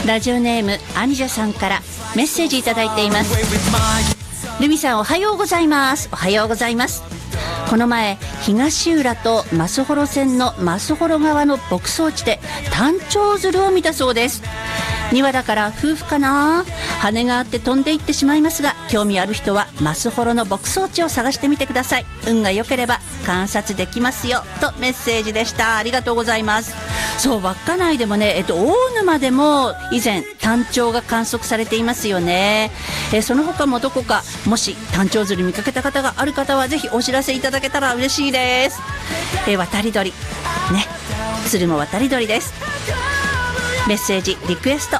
ラジオネームアニジャさんからメッセージいただいています。ルミさん、おはようございます。おはようございます。この前、東浦と増幌線の増幌側の牧草地でタンチョウヅルを見たそうです。2羽だから夫婦かな。羽があって飛んでいってしまいますが、興味ある人は増幌の牧草地を探してみてください。運が良ければ観察できますよ、とメッセージでした。ありがとうございます。そう、稚内でもね、大沼でも以前タンチョウが観測されていますよね。その他もどこか、もしタンチョウ釣り見かけた方がある方はぜひお知らせいただけたら嬉しいです。渡り鳥ね、鶴も渡り鳥です。メッセージリクエスト